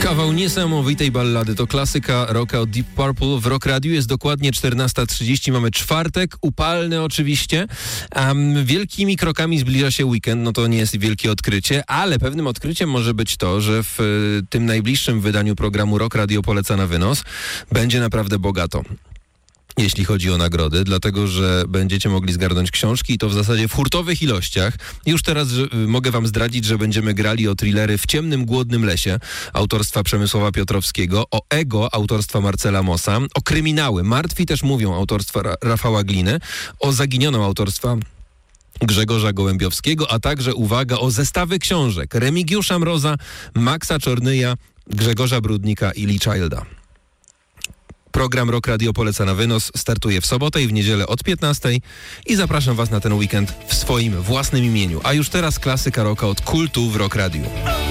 Kawał niesamowitej ballady to klasyka rocka od Deep Purple w Rock Radiu. Jest dokładnie 14:30, mamy czwartek, upalny oczywiście. Wielkimi krokami zbliża się weekend, no to nie jest wielkie odkrycie, ale pewnym odkryciem może być to, że w tym najbliższym wydaniu programu Rock Radio Poleca na wynos będzie naprawdę bogato, jeśli chodzi o nagrody, dlatego że będziecie mogli zgarnąć książki i to w zasadzie w hurtowych ilościach. Już teraz mogę wam zdradzić, że będziemy grali o thrillery W ciemnym, głodnym lesie autorstwa Przemysława Piotrowskiego, o Ego autorstwa Marcela Mossa, o kryminały Martwi też mówią autorstwa Rafała Gliny, o Zaginioną autorstwa Grzegorza Gołębiowskiego, a także, uwaga, o zestawy książek Remigiusza Mroza, Maxa Czornyja, Grzegorza Brudnika i Lee Childa. Program Rock Radio Poleca na wynos startuje w sobotę i w niedzielę od 15:00 i zapraszam was na ten weekend w swoim własnym imieniu. A już teraz klasyka rocka od Kultu w Rock Radio.